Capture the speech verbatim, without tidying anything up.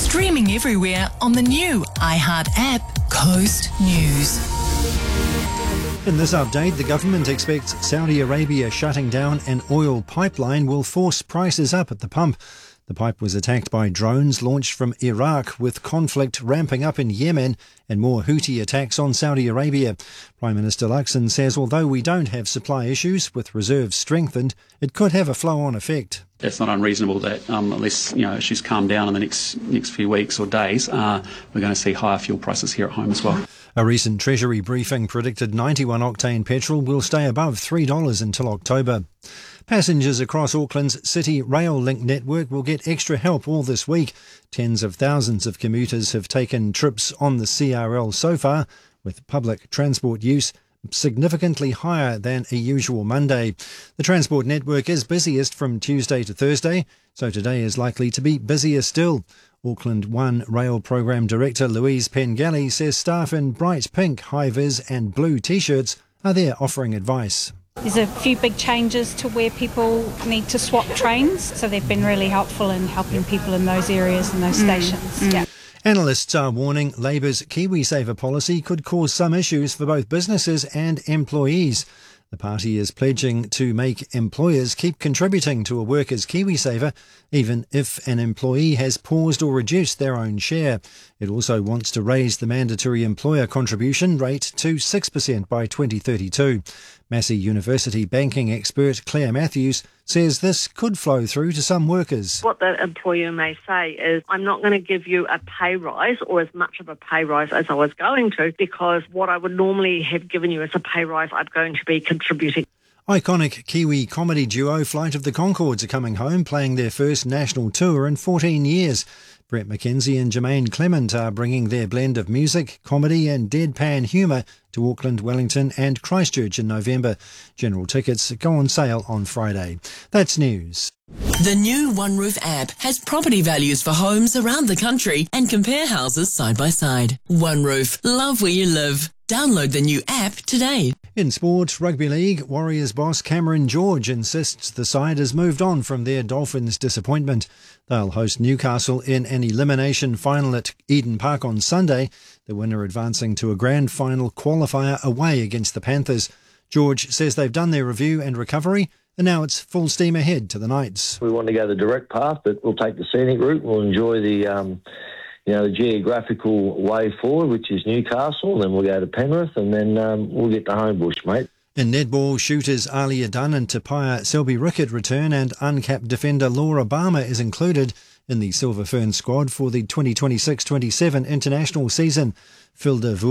Streaming everywhere on the new iHeart app, Coast News. In this update, the government expects Saudi Arabia shutting down an oil pipeline will force prices up at the pump. The pipe was attacked by drones launched from Iraq, with conflict ramping up in Yemen and more Houthi attacks on Saudi Arabia. Prime Minister Luxon says although we don't have supply issues with reserves strengthened, it could have a flow-on effect. It's not unreasonable that um, unless you know issues calm down in the next next few weeks or days, uh, we're going to see higher fuel prices here at home as well. A recent Treasury briefing predicted ninety-one octane petrol will stay above three dollars until October. Passengers across Auckland's City Rail Link network will get extra help all this week. Tens of thousands of commuters have taken trips on the C R L so far, with public transport use significantly higher than a usual Monday. The transport network is busiest from Tuesday to Thursday, so today is likely to be busier still. Auckland One Rail Programme Director Louise Pengelly says staff in bright pink, high-vis and blue T-shirts are there offering advice. There's a few big changes to where people need to swap trains, so they've been really helpful in helping people in those areas and those mm. stations. Mm. Yeah. Analysts are warning Labour's KiwiSaver policy could cause some issues for both businesses and employees. The party is pledging to make employers keep contributing to a worker's KiwiSaver, even if an employee has paused or reduced their own share. It also wants to raise the mandatory employer contribution rate to six percent by twenty thirty-two. Massey University banking expert Claire Matthews says this could flow through to some workers. What the employer may say is, I'm not going to give you a pay rise or as much of a pay rise as I was going to, because what I would normally have given you as a pay rise, I'm going to be contributing. Iconic Kiwi comedy duo Flight of the Conchords are coming home, playing their first national tour in fourteen years. Brett McKenzie and Jermaine Clement are bringing their blend of music, comedy and deadpan humour to Auckland, Wellington and Christchurch in November. General tickets go on sale on Friday. That's news. The new One Roof app has property values for homes around the country and compare houses side by side. One Roof, love where you live. Download the new app today. In sport, Rugby League, Warriors boss Cameron George insists the side has moved on from their Dolphins' disappointment. They'll host Newcastle in an elimination final at Eden Park on Sunday, the winner advancing to a grand final qualifier away against the Panthers. George says they've done their review and recovery, and now it's full steam ahead to the Knights. We want to go the direct path, but we'll take the scenic route. We'll enjoy the... Um You know, the geographical way forward, which is Newcastle, then we'll go to Penrith, and then um, we'll get to Homebush, mate. In netball, shooters Alia Dunn and Tapaya Selby-Rickett return, and uncapped defender Laura Barmer is included in the Silver Fern squad for the twenty twenty-six twenty-seven international season. Phil de